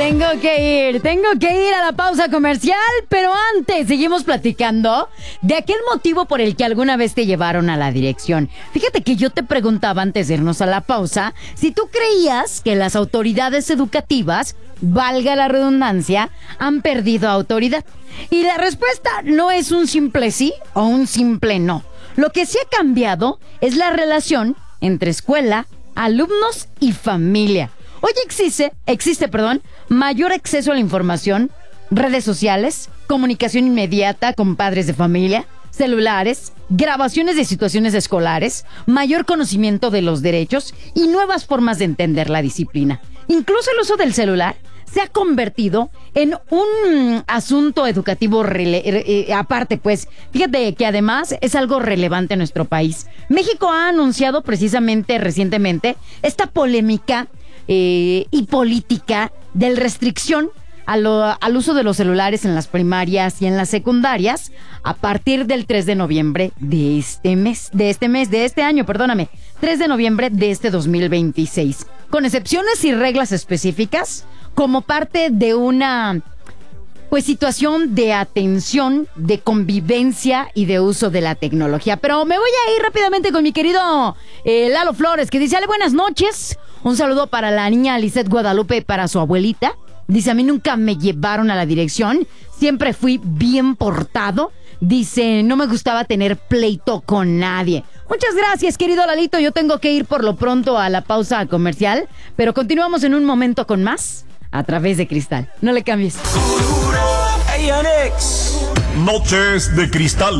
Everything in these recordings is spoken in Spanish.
Tengo que ir a la pausa comercial, pero antes seguimos platicando de aquel motivo por el que alguna vez te llevaron a la dirección. Fíjate que yo te preguntaba antes de irnos a la pausa si tú creías que las autoridades educativas, valga la redundancia, han perdido autoridad. Y la respuesta no es un simple sí o un simple no. Lo que sí ha cambiado es la relación entre escuela, alumnos y familia. Hoy existe mayor acceso a la información, redes sociales, comunicación inmediata con padres de familia, celulares, grabaciones de situaciones escolares, mayor conocimiento de los derechos y nuevas formas de entender la disciplina. Incluso el uso del celular se ha convertido en un asunto educativo aparte, pues. Fíjate que además es algo relevante en nuestro país. México ha anunciado precisamente recientemente esta polémica y política de restricción al uso de los celulares en las primarias y en las secundarias a partir del 3 de noviembre de este año, 3 de noviembre de este 2026, con excepciones y reglas específicas como parte de una situación de atención, de convivencia y de uso de la tecnología. Pero me voy a ir rápidamente con mi querido Lalo Flores, que dice: buenas noches, un saludo para la niña Lisette Guadalupe y para su abuelita. Dice: a mí nunca me llevaron a la dirección, siempre fui bien portado. Dice: no me gustaba tener pleito con nadie. Muchas gracias, querido Lalito. Yo tengo que ir por lo pronto a la pausa comercial, pero continuamos en un momento con más a través de Cristal. No le cambies. Hey, Alex. Noches de Cristal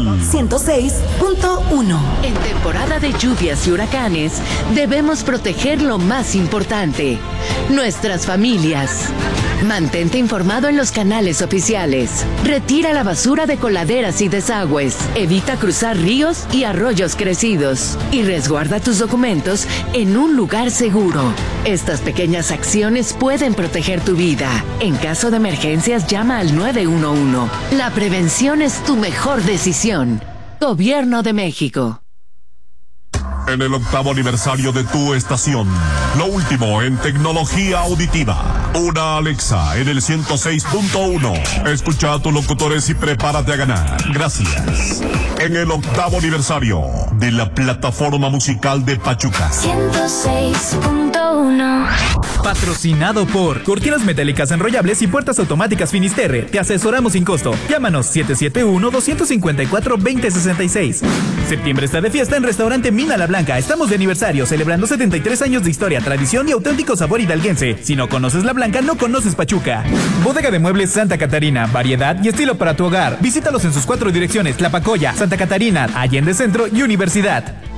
106.1. En temporada de lluvias y huracanes, debemos proteger lo más importante: nuestras familias. Mantente informado en los canales oficiales. Retira la basura de coladeras y desagües. Evita cruzar ríos y arroyos crecidos. Y resguarda tus documentos en un lugar seguro. Estas pequeñas acciones pueden proteger tu vida. En caso de emergencias, llama al 911. La prevención es tu mejor decisión. Gobierno de México. En el 8º aniversario de tu estación, lo último en tecnología auditiva. Una Alexa en el 106.1. Escucha a tus locutores y prepárate a ganar. Gracias. En el 8º aniversario de la plataforma musical de Pachuca. 106.1. Patrocinado por Cortinas Metálicas Enrollables y Puertas Automáticas Finisterre. Te asesoramos sin costo. Llámanos 771-254-2066. Septiembre está de fiesta en Restaurante Mina La Blanca. Estamos de aniversario, celebrando 73 años de historia, tradición y auténtico sabor hidalguense. Si no conoces La Blanca, no conoces Pachuca. Bodega de Muebles Santa Catarina. Variedad y estilo para tu hogar. Visítalos en sus 4 direcciones: Tlapacoya, Santa Catarina, Allende Centro y Universidad.